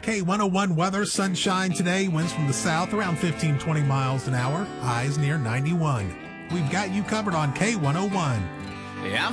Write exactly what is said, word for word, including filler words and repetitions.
K one oh one weather, sunshine today, winds from the south around fifteen, twenty miles an hour, highs near ninety-one. We've got you covered on K one oh one. Yeah.